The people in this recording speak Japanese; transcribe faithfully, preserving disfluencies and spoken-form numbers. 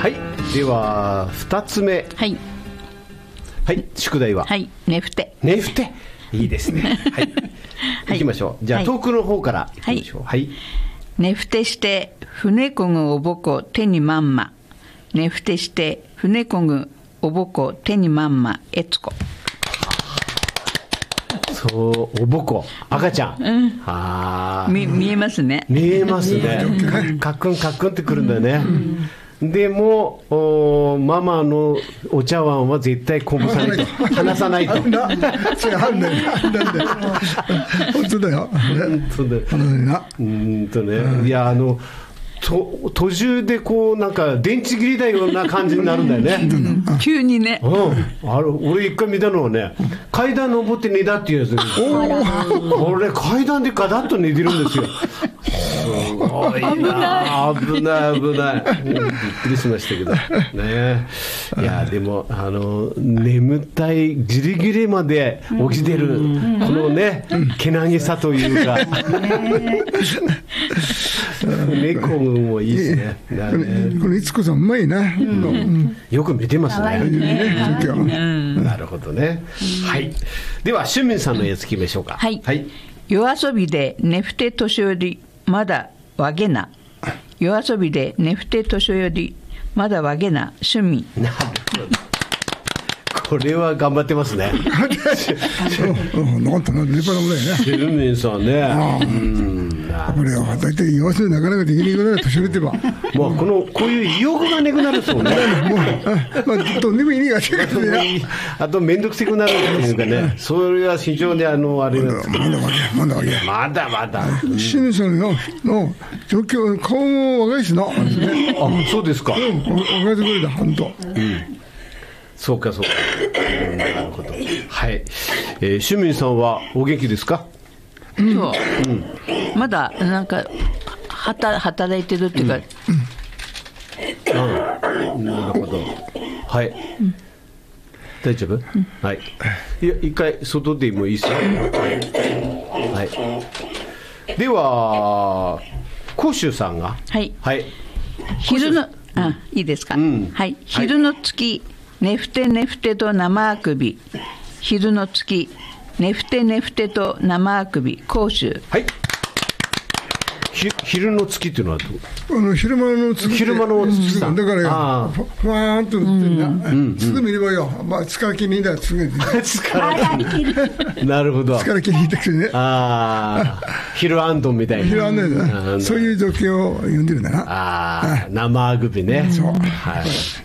はい、ではふたつめ。 はいはい、宿題は、 はい、ねふて。 ねふて、いいですね。はい、行きましょう。じゃあ、はい、遠くの方から行きましょう。はい。 ねふてして船こぐおぼこ手にまんま。ねふてして船こぐおぼこ手にまんまえつこ。 そう、おぼこ、赤ちゃん。うん、 あ見見えますね。 見えますね。かっくんかっくんってくるんだよね。うん、でもおママのお茶碗は絶対こぼさないと、離さないと。 それあるんだよ。本当だよ。 本当だよ。うんとね、いやあの。と途中でこうなんか電池切りだような感じになるんだよね。 うん、急にね。 うん、あれ俺一回見たのはね、階段登って寝たっていうやつ。これ階段でガタッと寝てるんですよ。すごいな、危ない危ない。びっくりしましたけどね。いやでもあの眠たいギリギリまで起きてる、うん、このね、うん、けなげさというか。猫もいいですね。 これいつこさんうまいな、うん、 よく見てますね。なるほどね。はい。ではしゅんみんさんのやつ聞きましょうか。 はい。はい、夜遊びでねふて年寄りまだわげな。夜遊びでねふて年寄りまだわげなしゅんみん。なるほど。 これは頑張ってますね。 なんとな、立派なもんだよね。 しゅんみんさんね。 これは大体夜遊びなかなかできないぐらい年寄りってば。 もうこのこういう意欲がなくなるそうね。もうまあどんでも意味が違うね。 あと面倒くさくなるっていうかね。それは非常にあのあれなんですけど。まだまだまだまだ。 しゅんみんさんのの状況顔も若いしな。あ、 そうですか。 若いところだ本当。 そうかそうか。なるほど。はい。えー、しゅんみんさんはお元気ですか？ そう、うん、まだなんかはた働いてるっていうか、 うんうん、なるほど。はい、うん、大丈夫、うん、はい。いや一回外でもいいですよ。はい。では甲州さんが、 はい、 はい、 昼のあいいですか、うん、はい、昼の月、ねふてねふてと生あくび。昼の月ねふてねふてと生あくび甲州。 はい。ひ昼の月っていうのはあの昼間の月。 昼間の月さんだからよ、ふ, ふわーんと塗ってんだ、うんうん、すぐ見ればよ、まあ、疲れ気に入ったらすぐに疲れなるほど、 疲れ気に入ったくてね、 あ昼あんどんみたいな、 昼あんどんだ、そういう状況を読んでるんだな。 あ生あくびね、 そう、 はい、